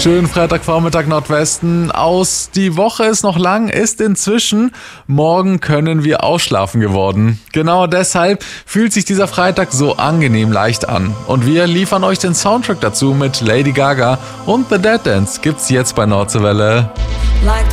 Schönen Freitagvormittag Nordwesten aus. Die Woche ist noch lang, ist inzwischen morgen können wir ausschlafen geworden. Genau deshalb fühlt sich dieser Freitag so angenehm leicht an. Und wir liefern euch den Soundtrack dazu mit Lady Gaga und The Dead Dance gibt's jetzt bei Nordseewelle.